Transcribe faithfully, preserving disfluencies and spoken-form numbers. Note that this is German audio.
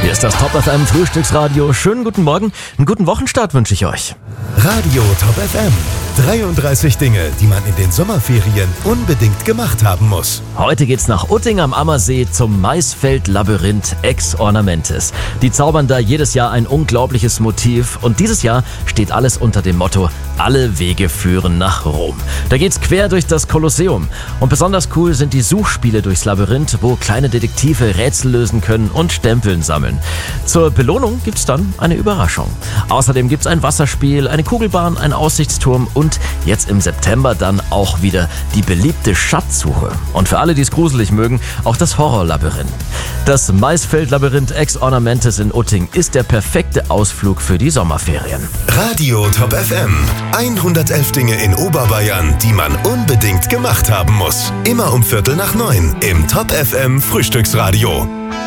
Hier ist das Top F M Frühstücksradio. Schönen guten Morgen, einen guten Wochenstart wünsche ich euch. Radio Top F M. dreiunddreißig Dinge, die man in den Sommerferien unbedingt gemacht haben muss. Heute geht's nach Utting am Ammersee zum Maisfeld-Labyrinth Ex Ornamentis. Die zaubern da jedes Jahr ein unglaubliches Motiv und dieses Jahr steht alles unter dem Motto: Alle Wege führen nach Rom. Da geht's quer durch das Kolosseum. Und besonders cool sind die Suchspiele durchs Labyrinth, wo kleine Detektive Rätsel lösen können und Stempeln sammeln. Zur Belohnung gibt's dann eine Überraschung. Außerdem gibt's ein Wasserspiel, eine Kugelbahn, einen Aussichtsturm und jetzt im September dann auch wieder die beliebte Schatzsuche. Und für alle, die es gruselig mögen, auch das Horrorlabyrinth. Das Maisfeld-Labyrinth Ex Ornamentis in Utting ist der perfekte Ausflug für die Sommerferien. Radio Top F M. hundertelf Dinge in Oberbayern, die man unbedingt gemacht haben muss. Immer um Viertel nach neun im Top F M Frühstücksradio.